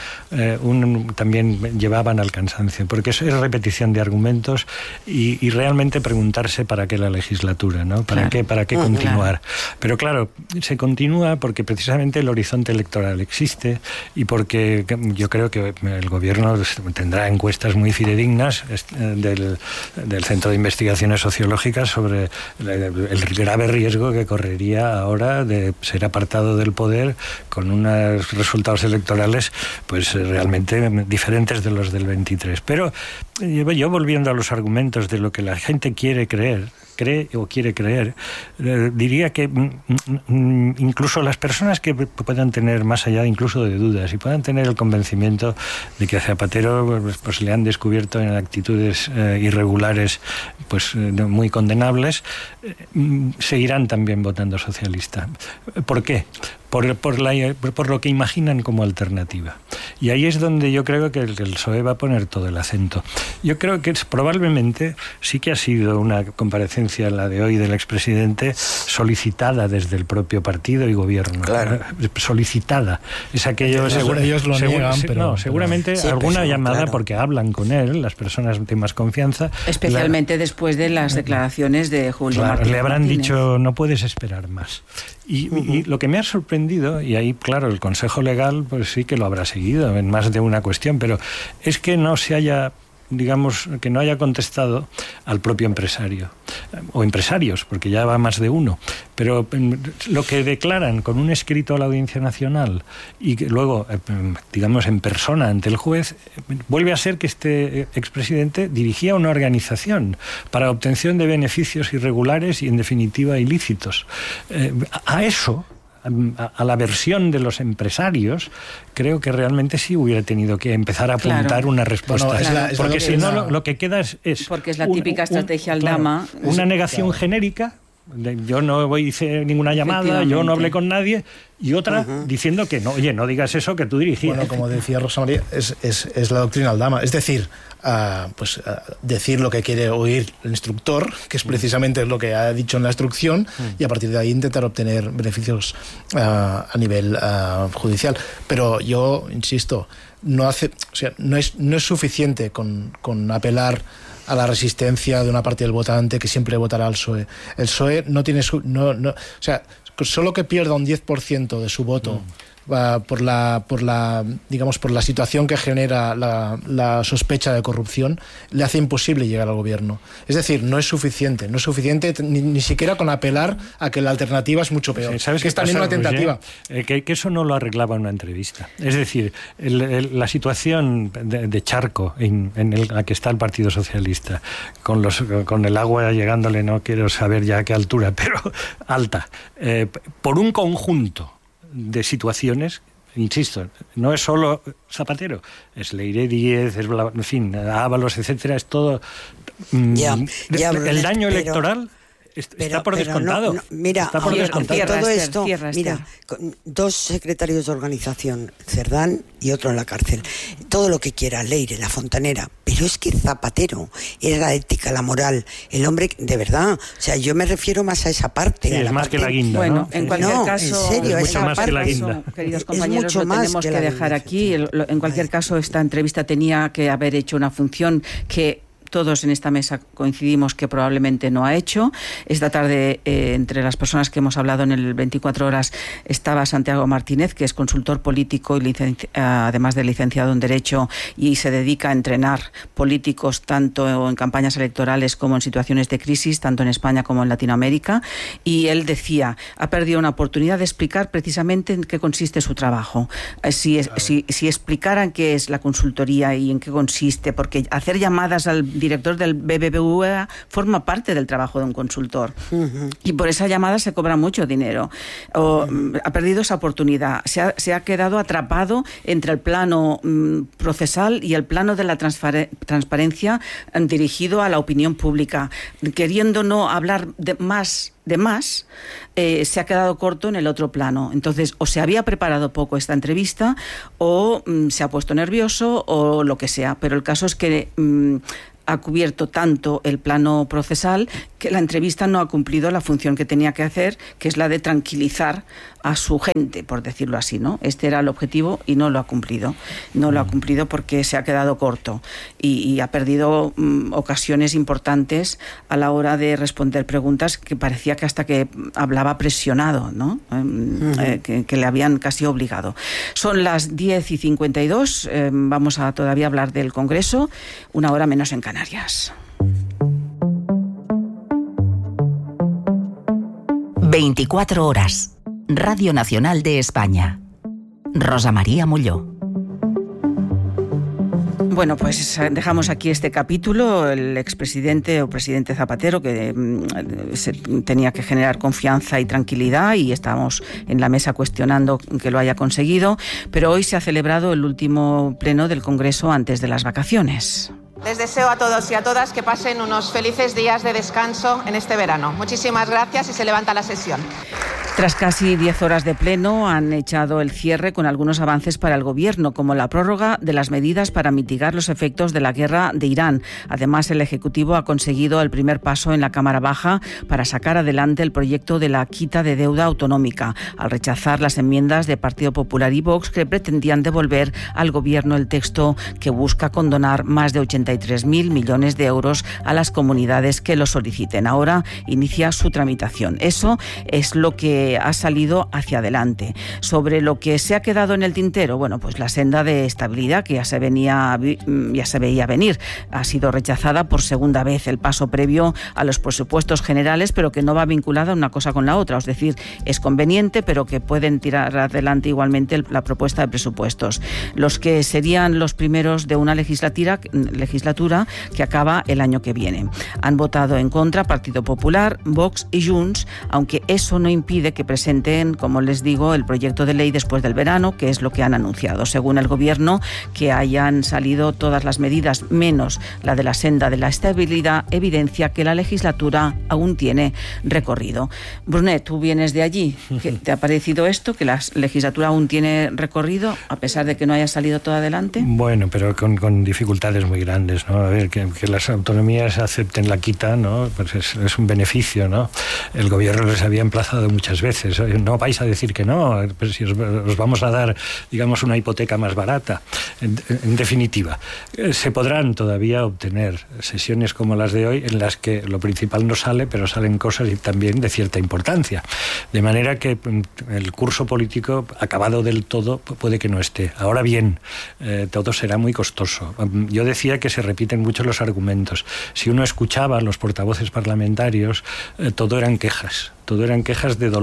Speaker 4: también llevaban al cansancio, porque eso es repetición de argumentos y realmente preguntarse para qué la legislatura, ¿no? ¿Para qué continuar? Pero claro, se continúa porque precisamente el horizonte electoral existe y porque yo creo que el gobierno tendrá encuestas muy fidedignas del Centro de Investigaciones Sociológicas sobre el grave riesgo que correría ahora de ser apartado del poder con unos resultados electorales pues realmente diferentes de los del 23. Pero yo volviendo a los argumentos de lo que la gente cree o quiere creer, diría que incluso las personas que puedan tener, más allá incluso de dudas, y puedan tener el convencimiento de que a Zapatero pues le han descubierto en actitudes irregulares pues muy condenables, seguirán también votando socialista. ¿Por qué? Por lo que imaginan como alternativa. Y ahí es donde yo creo que el PSOE va a poner todo el acento. Yo creo que probablemente sí que ha sido una comparecencia, la de hoy del expresidente, solicitada desde el propio partido y gobierno. Claro. Solicitada. Es aquello...
Speaker 3: Ellos lo niegan, pero...
Speaker 4: seguramente alguna llamada, claro, porque hablan con él, las personas de más confianza.
Speaker 2: Especialmente después de las declaraciones de Julio Martínez.
Speaker 4: Le habrán dicho, no puedes esperar más. Y lo que me ha sorprendido, y ahí, claro, el Consejo Legal pues sí que lo habrá seguido en más de una cuestión, pero es que no se haya, digamos, que no haya contestado al propio empresario, o empresarios, porque ya va más de uno, pero lo que declaran con un escrito a la Audiencia Nacional y que luego, digamos, en persona ante el juez, vuelve a ser que este expresidente dirigía una organización para obtención de beneficios irregulares y, en definitiva, ilícitos. A eso, a la versión de los empresarios, creo que realmente sí hubiera tenido que empezar a apuntar una respuesta. Porque si no, lo que queda es...
Speaker 2: Porque es la típica estrategia Aldama.
Speaker 4: Una negación genérica. Yo no hice ninguna llamada, yo no hablé con nadie, y otra diciendo que no, oye, no digas eso que tú dirigías.
Speaker 3: Bueno, como decía Rosa María, es la doctrina Aldama, es decir, decir lo que quiere oír el instructor, que es precisamente lo que ha dicho en la instrucción, y a partir de ahí intentar obtener beneficios a nivel judicial. Pero yo insisto, no es suficiente con apelar a la resistencia de una parte del votante que siempre votará al PSOE. El PSOE no tiene solo que pierda un 10% de su voto por la situación que genera la sospecha de corrupción, le hace imposible llegar al gobierno. Es decir, no es suficiente ni siquiera con apelar a que la alternativa es mucho peor.
Speaker 4: ¿Sabes
Speaker 3: que es también una tentativa?
Speaker 4: Que eso no lo arreglaba en una entrevista. Es decir, la situación de charco en la que está el Partido Socialista, con el agua llegándole, no quiero saber ya a qué altura, pero alta, por un conjunto de situaciones, insisto, no es solo Zapatero, es Leire Díez, en fin, Ábalos, etcétera, es todo. El daño electoral está por descontado.
Speaker 1: Mira,
Speaker 4: está por
Speaker 1: aunque todo esto, mira, 2 secretarios de organización, Cerdán y otro en la cárcel, todo lo que quiera, Leire, La Fontanera, pero es que Zapatero era la ética, la moral, el hombre de verdad, o sea, yo me refiero más a esa parte.
Speaker 4: Sí, es más que la guinda,
Speaker 2: bueno,
Speaker 4: ¿no?
Speaker 2: En cualquier caso,
Speaker 1: en serio,
Speaker 4: es mucho más que la guinda.
Speaker 2: Queridos compañeros, lo tenemos que dejar aquí. En cualquier caso, esta entrevista tenía que haber hecho una función que todos en esta mesa coincidimos que probablemente no ha hecho. Esta tarde, entre las personas que hemos hablado en el 24 horas, estaba Santiago Martínez, que es consultor político y además de licenciado en Derecho, y se dedica a entrenar políticos tanto en campañas electorales como en situaciones de crisis, tanto en España como en Latinoamérica. Y él decía, ha perdido una oportunidad de explicar precisamente en qué consiste su trabajo. Si explicaran qué es la consultoría y en qué consiste, porque hacer llamadas al director del BBVA forma parte del trabajo de un consultor. Y por esa llamada se cobra mucho dinero. Ha perdido esa oportunidad. Se ha quedado atrapado entre el plano procesal y el plano de la transparencia dirigido a la opinión pública. Queriendo no hablar de más, se ha quedado corto en el otro plano. Entonces, o se había preparado poco esta entrevista, o se ha puesto nervioso, o lo que sea. Pero el caso es que ha cubierto tanto el plano procesal que la entrevista no ha cumplido la función que tenía que hacer, que es la de tranquilizar a su gente, por decirlo así, ¿no? Este era el objetivo y no lo ha cumplido. No lo ha cumplido porque se ha quedado corto y ha perdido ocasiones importantes a la hora de responder preguntas que parecía que hasta que hablaba presionado, ¿no? Que le habían casi obligado. Son las 10:52, vamos a todavía hablar del Congreso, 1 hora menos en Canarias.
Speaker 8: 24 horas. Radio Nacional de España. Rosa María Molló.
Speaker 2: Bueno, pues dejamos aquí este capítulo. El expresidente o presidente Zapatero, que tenía que generar confianza y tranquilidad, y estamos en la mesa cuestionando que lo haya conseguido, pero hoy se ha celebrado el último pleno del Congreso antes de las vacaciones.
Speaker 9: Les deseo a todos y a todas que pasen unos felices días de descanso en este verano. Muchísimas gracias y se levanta la sesión.
Speaker 2: Tras casi 10 horas de pleno, han echado el cierre con algunos avances para el Gobierno, como la prórroga de las medidas para mitigar los efectos de la guerra de Irán. Además, el Ejecutivo ha conseguido el primer paso en la Cámara Baja para sacar adelante el proyecto de la quita de deuda autonómica, al rechazar las enmiendas de Partido Popular y Vox, que pretendían devolver al Gobierno el texto que busca condonar más de 83.000 millones de euros a las comunidades que lo soliciten. Ahora inicia su tramitación. Eso es lo que ha salido hacia adelante. Sobre lo que se ha quedado en el tintero, bueno, pues la senda de estabilidad que ya se veía venir. Ha sido rechazada por segunda vez el paso previo a los presupuestos generales, pero que no va vinculada una cosa con la otra. Es decir, es conveniente, pero que pueden tirar adelante igualmente la propuesta de presupuestos. Los que serían los primeros de una legislatura que acaba el año que viene. Han votado en contra Partido Popular, Vox y Junts, aunque eso no impide que presenten, como les digo, el proyecto de ley después del verano, que es lo que han anunciado. Según el Gobierno, que hayan salido todas las medidas menos la de la senda de la estabilidad evidencia que la legislatura aún tiene recorrido. Brunet, tú vienes de allí. ¿Qué te ha parecido esto? ¿Que la legislatura aún tiene recorrido a pesar de que no haya salido todo adelante?
Speaker 4: Bueno, pero con dificultades muy grandes, ¿no? A ver, que las autonomías acepten la quita, ¿no? Pues es un beneficio, ¿no? El Gobierno les había emplazado muchas veces. No vais a decir que no, pero si os vamos a dar, digamos, una hipoteca más barata. En definitiva, se podrán todavía obtener sesiones como las de hoy en las que lo principal no sale, pero salen cosas y también de cierta importancia. De manera que el curso político acabado del todo puede que no esté. Ahora bien, todo será muy costoso. Yo decía que se repiten mucho los argumentos. Si uno escuchaba a los portavoces parlamentarios, todo eran quejas de dolor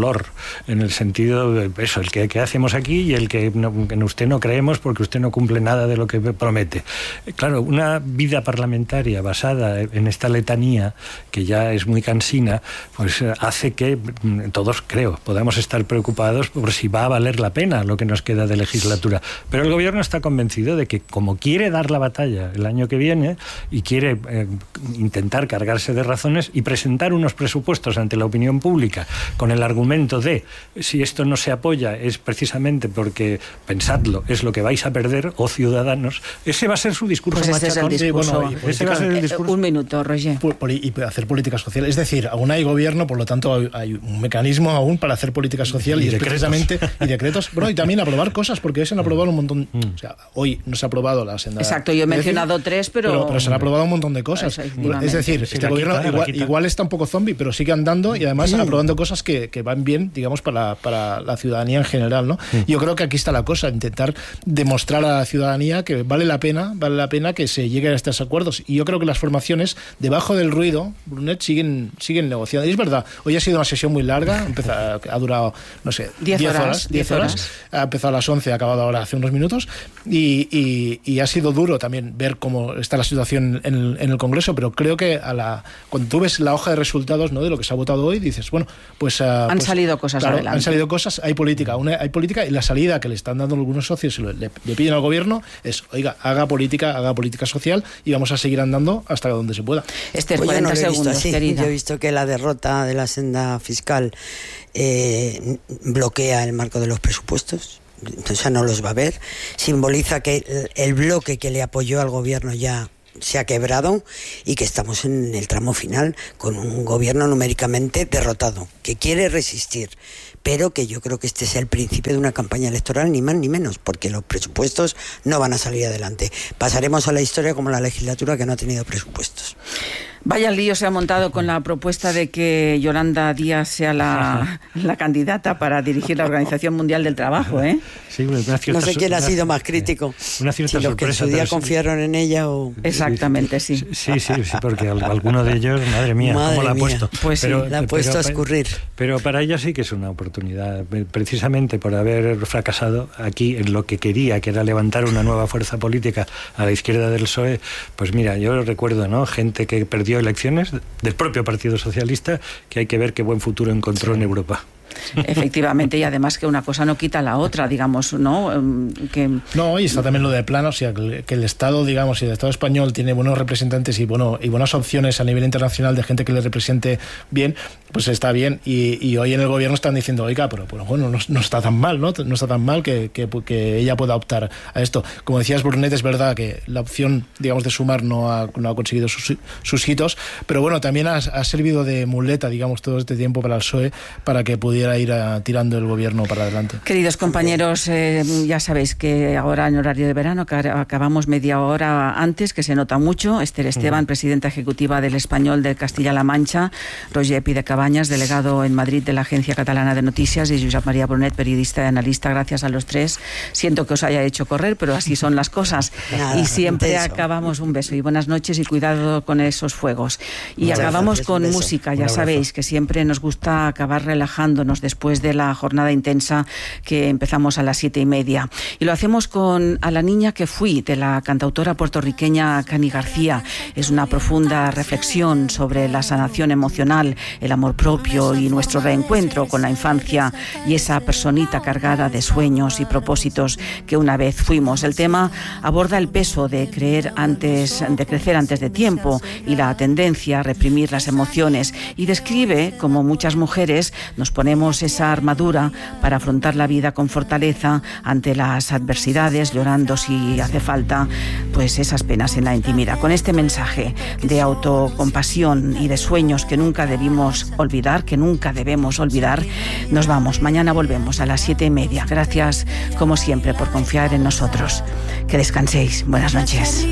Speaker 4: dolor, en el sentido de eso, el que hacemos aquí y el que en usted no creemos porque usted no cumple nada de lo que promete. Claro, una vida parlamentaria basada en esta letanía, que ya es muy cansina, pues hace que todos, creo, podamos estar preocupados por si va a valer la pena lo que nos queda de legislatura. Pero el gobierno está convencido de que, como quiere dar la batalla el año que viene y quiere intentar cargarse de razones y presentar unos presupuestos ante la opinión pública con el argumento de si esto no se apoya es precisamente porque, pensadlo, es lo que vais a perder, ciudadanos, ese va a ser su discurso.
Speaker 2: Pues ese es el discurso.
Speaker 4: Ese va a ser el discurso.
Speaker 2: Un minuto, Roger.
Speaker 3: Y hacer política social. Es decir, aún hay gobierno, por lo tanto hay un mecanismo aún para hacer política social y es precisamente y decretos. Bueno, y también aprobar cosas, porque hoy se han aprobado un montón. O sea, hoy no se ha aprobado la senda.
Speaker 2: Exacto, yo he mencionado tres, pero
Speaker 3: se han aprobado un montón de cosas. Es decir, este gobierno igual está un poco zombie, pero sigue andando y además aprobando cosas que van bien, digamos, para la ciudadanía en general, ¿no? Yo creo que aquí está la cosa, intentar demostrar a la ciudadanía que vale la pena que se llegue a estos acuerdos. Y yo creo que las formaciones, debajo del ruido, Brunet, siguen negociando. Y es verdad, hoy ha sido una sesión muy larga, ha durado, no sé, 10 horas. Ha empezado a las 11, ha acabado ahora hace unos minutos. Y ha sido duro también ver cómo está la situación en el Congreso, pero creo que cuando tú ves la hoja de resultados, ¿no?, de lo que se ha votado hoy, dices, bueno, pues
Speaker 2: han salido cosas,
Speaker 3: claro,
Speaker 2: adelante.
Speaker 3: Han salido cosas, hay política, y la salida que le están dando algunos socios y le piden al gobierno es, oiga, haga política social y vamos a seguir andando hasta donde se pueda.
Speaker 2: Este es 40 segundos, querida.
Speaker 1: Yo he visto que la derrota de la senda fiscal bloquea el marco de los presupuestos, o sea, no los va a ver. Simboliza que el bloque que le apoyó al gobierno ya se ha quebrado y que estamos en el tramo final con un gobierno numéricamente derrotado, que quiere resistir, pero que yo creo que este es el principio de una campaña electoral, ni más ni menos, porque los presupuestos no van a salir adelante. Pasaremos a la historia como la legislatura que no ha tenido presupuestos.
Speaker 2: Vaya lío se ha montado con la propuesta de que Yolanda Díaz sea la candidata para dirigir la Organización Mundial del Trabajo, ¿eh?
Speaker 4: Sí,
Speaker 1: no sé quién ha sido más crítico.
Speaker 4: Una cierta
Speaker 1: si los que en su día confiaron en ella o...
Speaker 2: Exactamente, sí.
Speaker 4: Sí, porque alguno de ellos, madre mía, ¿cómo la ha puesto?
Speaker 2: Pues
Speaker 1: la ha puesto a escurrir.
Speaker 4: Pero para ella sí que es una oportunidad, precisamente por haber fracasado aquí en lo que quería, que era levantar una nueva fuerza política a la izquierda del PSOE. Pues mira, yo recuerdo, ¿no?, gente que perdió elecciones del propio Partido Socialista, que hay que ver qué buen futuro encontró en Europa.
Speaker 2: Efectivamente, y además que una cosa no quita la otra, digamos, ¿no?
Speaker 3: No, y está también lo de plano, o sea, que el Estado, digamos, si el Estado español tiene buenos representantes y buenas opciones a nivel internacional de gente que le represente bien, pues está bien. Y hoy en el gobierno están diciendo, oiga, pero bueno, no está tan mal, ¿no? No está tan mal que ella pueda optar a esto. Como decías, Brunet, es verdad que la opción, digamos, de Sumar no ha conseguido sus hitos, pero bueno, también ha servido de muleta, digamos, todo este tiempo para el PSOE, para que pudiera ir tirando el gobierno para adelante.
Speaker 2: Queridos compañeros, ya sabéis que ahora en horario de verano acabamos media hora antes, que se nota mucho. Esther Esteban, presidenta ejecutiva del Español de Castilla-La Mancha, Roger Pi de Cabañas, delegado en Madrid de la Agencia Catalana de Noticias, y Josep María Brunet, periodista y analista. Gracias a los tres. Siento que os haya hecho correr, pero así son las cosas. Nada, y siempre acabamos, un beso y buenas noches y cuidado con esos fuegos. Y muchas acabamos con música, ya sabéis que siempre nos gusta acabar relajándonos después de la jornada intensa que empezamos a las 7:30. Y lo hacemos con A la niña que fui, de la cantautora puertorriqueña Cani García. Es una profunda reflexión sobre la sanación emocional, el amor propio y nuestro reencuentro con la infancia y esa personita cargada de sueños y propósitos que una vez fuimos. El tema aborda el peso de crecer antes de tiempo y la tendencia a reprimir las emociones, y describe cómo muchas mujeres nos ponemos esa armadura para afrontar la vida con fortaleza ante las adversidades, llorando si hace falta, pues esas penas en la intimidad. Con este mensaje de autocompasión y de sueños que nunca debemos olvidar, nos vamos. Mañana volvemos a las 7:30. Gracias, como siempre, por confiar en nosotros. Que descanséis. Buenas noches.